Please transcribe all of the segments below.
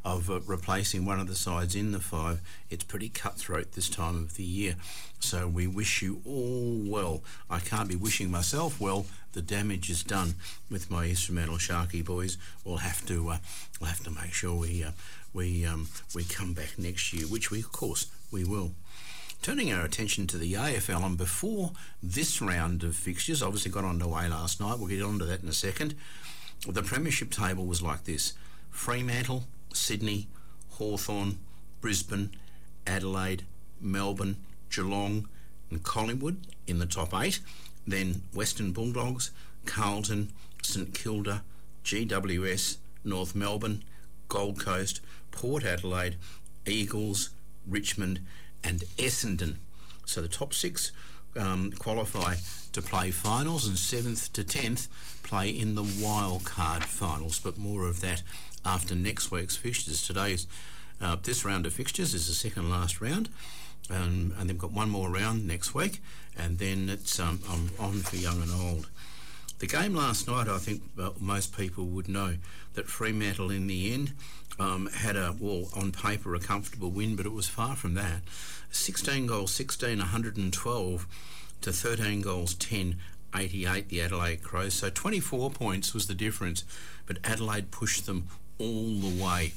replacing one of the sides in the 5. It's pretty cutthroat this time of the year. So we wish you all well. I can't be wishing myself well. The damage is done with my instrumental Sharky boys. We'll have to make sure we come back next year, which we of course we will. Turning our attention to the AFL, and before this round of fixtures obviously got underway last night, we'll get on to that in a second. The premiership table was like this: Fremantle, Sydney, Hawthorn, Brisbane, Adelaide, Melbourne, Geelong and Collingwood in the top 8. Then Western Bulldogs, Carlton, St Kilda, GWS, North Melbourne, Gold Coast, Port Adelaide, Eagles, Richmond and Essendon. So the top 6 qualify to play finals, and 7th to 10th play in the wild card finals. But more of that after next week's fixtures. This round of fixtures is the second last round, and they've got one more round next week, and then it's on for young and old. The game last night, I think most people would know that Fremantle in the end had on paper, a comfortable win, but it was far from that. 16 goals, 16, 112 to 13 goals, 10, 88, the Adelaide Crows. So 24 points was the difference, but Adelaide pushed them all the way.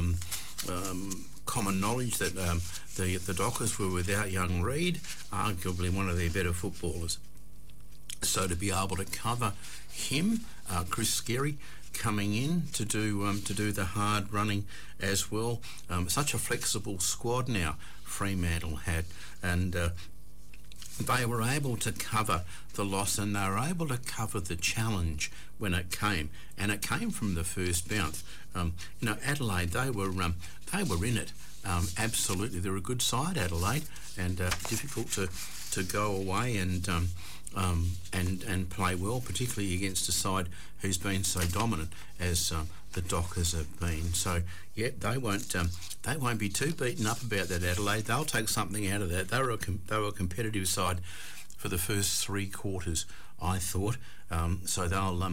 Common knowledge that the Dockers were without young Reid, arguably one of their better footballers. So to be able to cover him, Chris Skerry coming in to do the hard running as well. Such a flexible squad now Fremantle had, and they were able to cover the loss, and they were able to cover the challenge when it came, and it came from the first bounce. Adelaide, they were in it. Absolutely, they're a good side, Adelaide, and difficult to go away and play well, particularly against a side who's been so dominant as the Dockers have been. So, yeah, they won't be too beaten up about that, Adelaide. They'll take something out of that. They were a competitive side for the first 3 quarters, I thought. So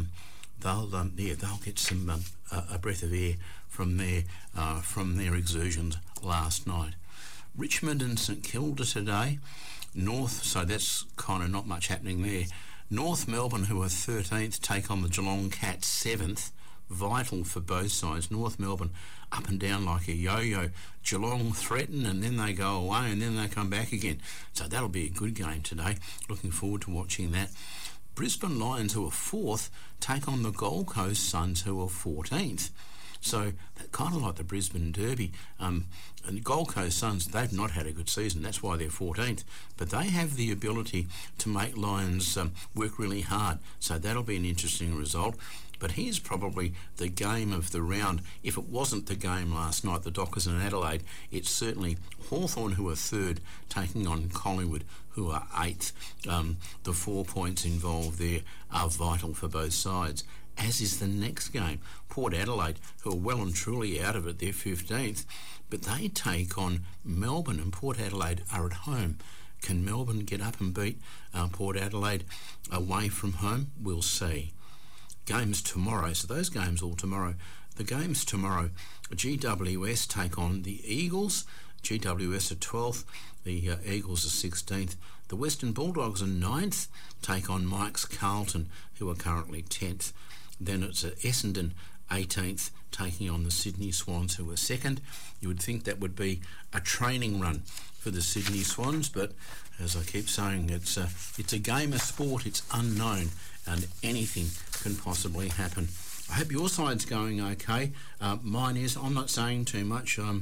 they'll get some a breath of air from their exertions last night. Richmond and St Kilda today. North, so that's kind of not much happening there. North Melbourne, who are 13th, take on the Geelong Cats 7th. Vital for both sides. North Melbourne up and down like a yo-yo. Geelong threaten, and then they go away, and then they come back again. So that'll be a good game today. Looking forward to watching that. Brisbane Lions, who are 4th, take on the Gold Coast Suns, who are 14th. So kind of like the Brisbane Derby. And the Gold Coast Suns, they've not had a good season. That's why they're 14th. But they have the ability to make Lions work really hard. So that'll be an interesting result. But here's probably the game of the round. If it wasn't the game last night, the Dockers and Adelaide, it's certainly Hawthorn, who are 3rd, taking on Collingwood, who are 8th. The 4 points involved there are vital for both sides, as is the next game. Port Adelaide, who are well and truly out of it, they're 15th, but they take on Melbourne, and Port Adelaide are at home. Can Melbourne get up and beat Port Adelaide away from home? We'll see. Games tomorrow, so those games all tomorrow. The games tomorrow, GWS take on the Eagles. GWS are 12th, the Eagles are 16th. The Western Bulldogs are 9th, take on Mike's Carlton, who are currently 10th. Then it's Essendon, 18th, taking on the Sydney Swans, who are 2nd. You would think that would be a training run for the Sydney Swans, but as I keep saying, it's a game of sport, it's unknown, and anything can possibly happen. I hope your side's going okay. Mine is. I'm not saying too much. I'm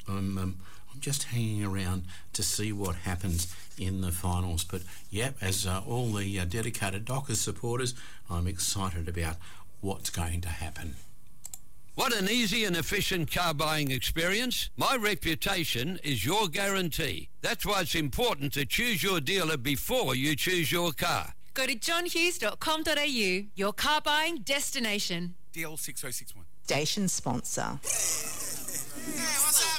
just hanging around to see what happens in the finals. But yeah, as all the dedicated Dockers supporters, I'm excited about what's going to happen. What an easy and efficient car buying experience. My reputation is your guarantee. That's why it's important to choose your dealer before you choose your car. Go to johnhughes.com.au, your car buying destination. DL6061. Station sponsor. Hey, what's up?